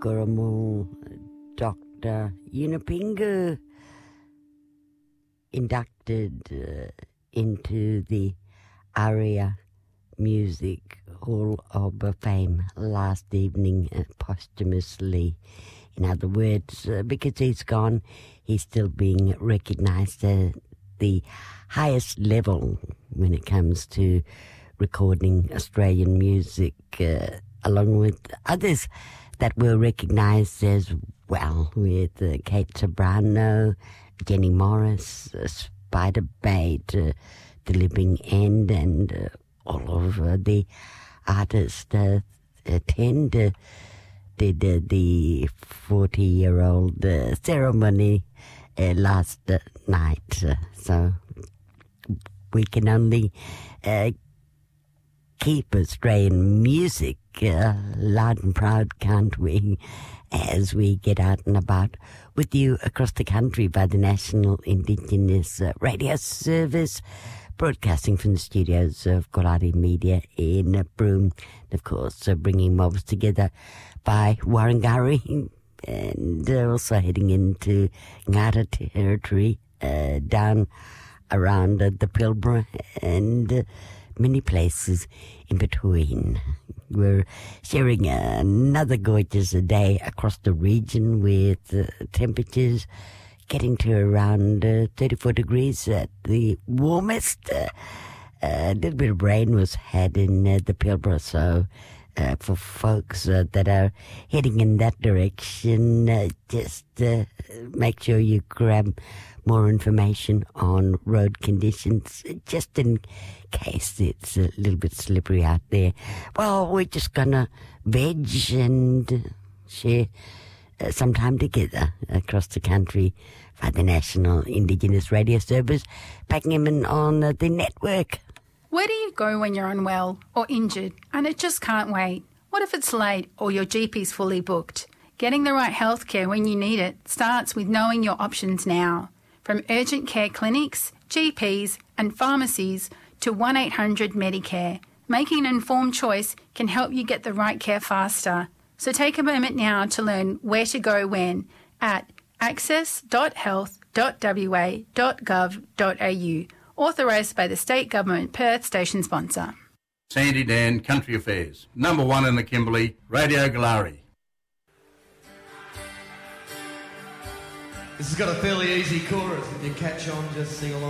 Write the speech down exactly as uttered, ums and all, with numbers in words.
Gurumul, Doctor Yunupingu, inducted uh, into the ARIA Music Hall of Fame last evening, uh, posthumously. In other words, uh, because he's gone, he's still being recognised at the highest level when it comes to recording Australian music, uh, along with others that were recognised as well, with uh, Kate Sobrano, Jenny Morris, uh, Spider Bait, uh, The Living End, and uh, all of uh, the artists uh, attend uh, did uh, the forty-year-old uh, ceremony uh, last uh, night. Uh, so we can only uh, keep Australian music uh, loud and proud, can't we, as we get out and about with you across the country by the National Indigenous uh, Radio Service, broadcasting from the studios of Kolari Media in uh, Broome. And of course, uh, bringing mobs together by Warringari, and uh, also heading into Ngata territory, uh, down around uh, the Pilbara, and uh, many places in between. We're sharing another gorgeous day across the region, with uh, temperatures getting to around uh, thirty-four degrees at the warmest. Uh, a little bit of rain was had in uh, the Pilbara, so uh, for folks uh, that are heading in that direction, uh, just uh, make sure you grab more information on road conditions, just in case it's a little bit slippery out there. Well, we're just gonna veg and share uh, some time together across the country by the National Indigenous Radio Service, packing them in on uh, the network. Where do you go when you're unwell or injured and it just can't wait? What if it's late or your G P's fully booked? Getting the right healthcare when you need it starts with knowing your options now. From urgent care clinics, G Ps and pharmacies to one eight hundred Medicare, making an informed choice can help you get the right care faster. So take a moment now to learn where to go when at access dot health dot w a dot gov dot a u, authorised by the State Government Perth station sponsor. Sandy Dan, Country Affairs, number one in the Kimberley, Radio Galari. This has got a fairly easy chorus. If you catch on, just sing along.